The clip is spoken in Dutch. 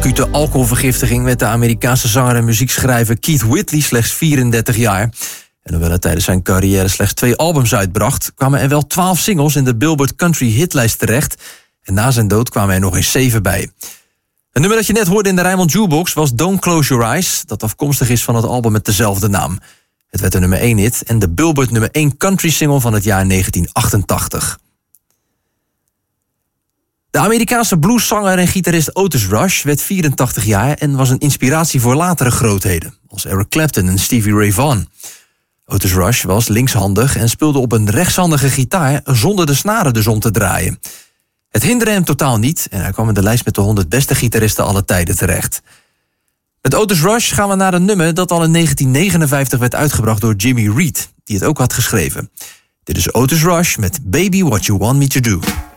acute alcoholvergiftiging werd de Amerikaanse zanger en muziekschrijver Keith Whitley slechts 34 jaar. En hoewel hij tijdens zijn carrière slechts 2 albums uitbracht, kwamen er wel 12 singles in de Billboard Country Hitlijst terecht. En na zijn dood kwamen er nog eens 7 bij. Een nummer dat je net hoorde in de Rijnmond Jukebox was Don't Close Your Eyes, dat afkomstig is van het album met dezelfde naam. Het werd een nummer 1 hit en de Billboard nummer 1 country single van het jaar 1988. De Amerikaanse blueszanger en gitarist Otis Rush werd 84 jaar en was een inspiratie voor latere grootheden, als Eric Clapton en Stevie Ray Vaughan. Otis Rush was linkshandig en speelde op een rechtshandige gitaar zonder de snaren dus om te draaien. Het hinderde hem totaal niet en hij kwam in de lijst met de 100 beste gitaristen aller tijden terecht. Met Otis Rush gaan we naar een nummer dat al in 1959 werd uitgebracht door Jimmy Reed, die het ook had geschreven. Dit is Otis Rush met Baby What You Want Me To Do.